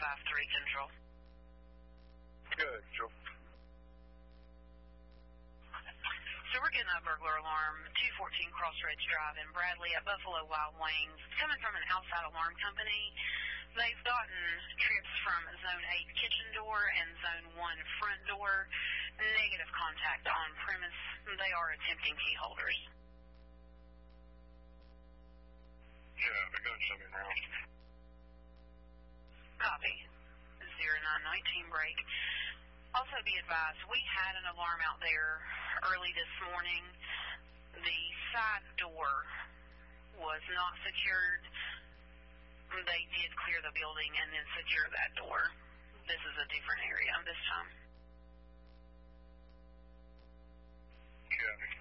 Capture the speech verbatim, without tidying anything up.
five three Central. Good, Joe. So we're getting a burglar alarm, two fourteen Crossroads Drive in Bradley at Buffalo Wild Wings. It's coming from an outside alarm company. They've gotten trips from Zone eight kitchen door and Zone one front door. Negative contact on premise. They are attempting key holders. Yeah, they're going to send me around. Copy. zero nine nineteen break. Also be advised, we had an alarm out there early this morning. The side door was not secured. They did clear the building and then secure that door. This is a different area this time. Copy.